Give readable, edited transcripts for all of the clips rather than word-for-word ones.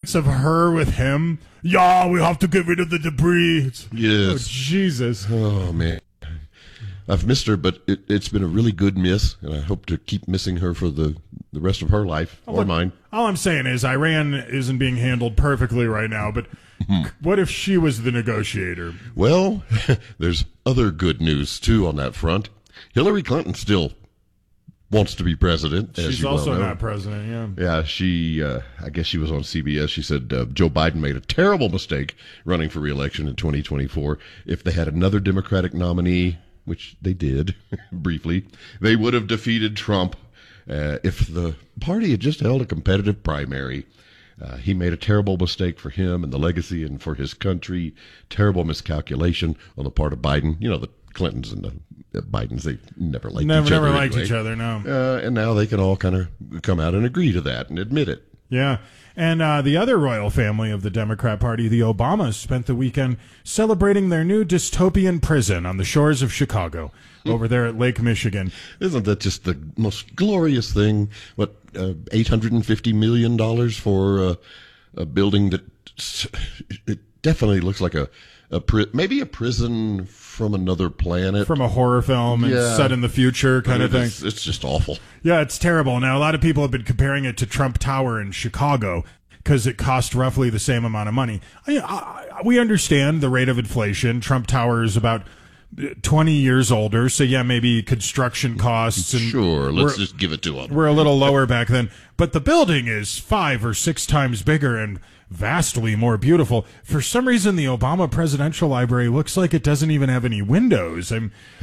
minutes of her with him. Yeah, we have to get rid of the debris. Yes. Oh, Jesus. Oh, man. I've missed her, but it's been a really good miss, and I hope to keep missing her for the rest of her life, or mine. All I'm saying is Iran isn't being handled perfectly right now, but what if she was the negotiator? Well, there's other good news, too, on that front. Hillary Clinton still wants to be president, as She's you also well know. not president, yeah. Yeah, she, I guess she was on CBS. She said Joe Biden made a terrible mistake running for re-election in 2024. If they had another Democratic nominee, which they did briefly, they would have defeated Trump if the party had just held a competitive primary. He made a terrible mistake for him and the legacy and for his country. Terrible miscalculation on the part of Biden. You know, the Clintons and the Bidens, they never liked each other. Never liked anyway. each other, no. And now they can all kind of come out and agree to that and admit it. Yeah. And the other royal family of the Democrat Party, the Obamas, spent the weekend celebrating their new dystopian prison on the shores of Chicago, over there at Lake Michigan. Isn't that just the most glorious thing? What, $850 million for a building that it definitely looks like maybe a prison from another planet. From a horror film and set in the future kind of thing. It's just awful. Yeah, it's terrible. Now, a lot of people have been comparing it to Trump Tower in Chicago because it cost roughly the same amount of money. We understand the rate of inflation. Trump Tower is about 20 years older, so yeah, maybe construction costs. And sure, let's just give it to them. We're a little lower back then. But the building is 5 or 6 times bigger and vastly more beautiful. For some reason, the Obama Presidential Library looks like it doesn't even have any windows.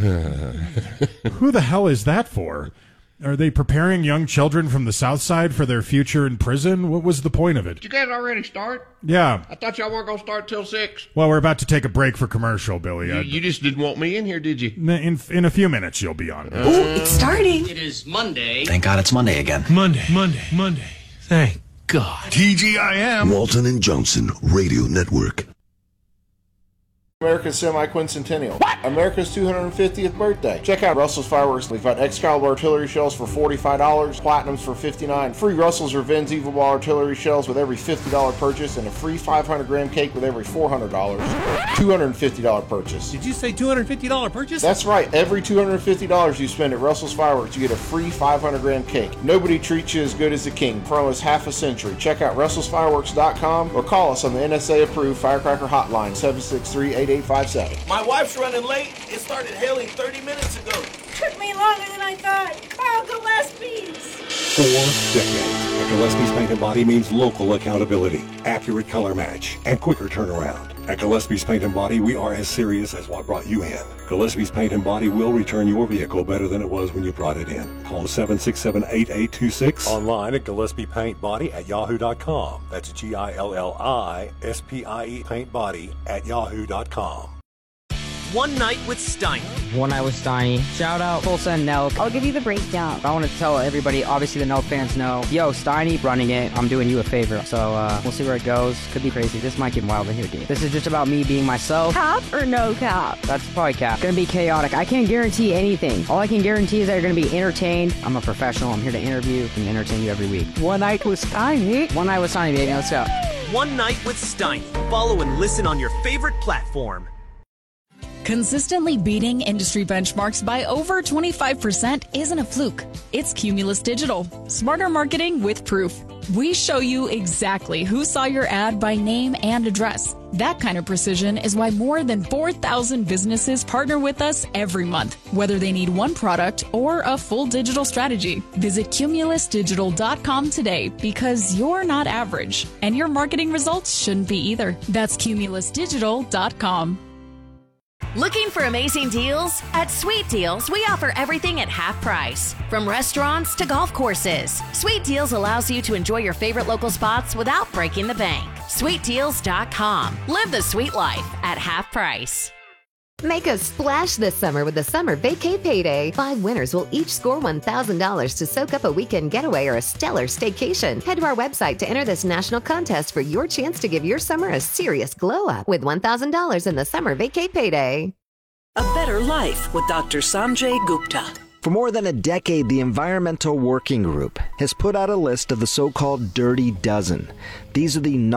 Who the hell is that for? Are they preparing young children from the South Side for their future in prison? What was the point of it? Did you guys already start? Yeah. I thought y'all weren't going to start till 6. Well, we're about to take a break for commercial, Billy. You just didn't want me in here, did you? In a few minutes, you'll be on. Ooh, it's starting. It is Monday. Thank God it's Monday again. Monday. Thank God. TGIM. Walton and Johnson Radio Network. America's semi-quincentennial. What? America's 250th birthday. Check out Russell's Fireworks. We've got Excalibur artillery shells for $45, Platinums for $59, free Russell's Revenge Evil Ball artillery shells with every $50 purchase, and a free 500-gram cake with every $400. $250 purchase. Did you say $250 purchase? That's right. Every $250 you spend at Russell's Fireworks, you get a free 500-gram cake. Nobody treats you as good as the king for almost half a century. Check out RussellsFireworks.com or call us on the NSA-approved Firecracker Hotline, 763-8857. My wife's running late. It started hailing 30 minutes ago. Took me longer than I thought. Carl Gillespie's. 4 decades. At Gillespie's Paint and Body means local accountability, accurate color match, and quicker turnaround. At Gillespie's Paint and Body, we are as serious as what brought you in. Gillespie's Paint and Body will return your vehicle better than it was when you brought it in. Call 767-8826. Online at GillespiePaintBody@yahoo.com. That's GILLISPIE paintbody@yahoo.com. One Night with Steiny. One Night with Steiny. Shout out Full Send Nelk. I'll give you the breakdown. I want to tell everybody, obviously the Nelk fans know, yo, Steiny running it. I'm doing you a favor. So we'll see where it goes. Could be crazy. This might get wild in here, dude. This is just about me being myself. Cap or no cap? That's probably cap. Gonna be chaotic. I can't guarantee anything. All I can guarantee is that you're gonna be entertained. I'm a professional. I'm here to interview and entertain you every week. One Night with Steiny. One Night with Steiny, baby. Let's go. One Night with Steiny. Follow and listen on your favorite platform. Consistently beating industry benchmarks by over 25% isn't a fluke. It's Cumulus Digital. Smarter marketing with proof. We show you exactly who saw your ad by name and address. That kind of precision is why more than 4,000 businesses partner with us every month, whether they need one product or a full digital strategy. Visit cumulusdigital.com today because you're not average, and your marketing results shouldn't be either. That's cumulusdigital.com. Looking for amazing deals? At Sweet Deals, we offer everything at half price. From restaurants to golf courses, Sweet Deals allows you to enjoy your favorite local spots without breaking the bank. SweetDeals.com. Live the sweet life at half price. Make a splash this summer with the Summer Vacay Payday. 5 winners will each score $1,000 to soak up a weekend getaway or a stellar staycation. Head to our website to enter this national contest for your chance to give your summer a serious glow up with $1,000 in the Summer Vacay Payday. A better life with Dr. Sanjay Gupta. For more than a decade, the Environmental Working Group has put out a list of the so-called Dirty Dozen. These are the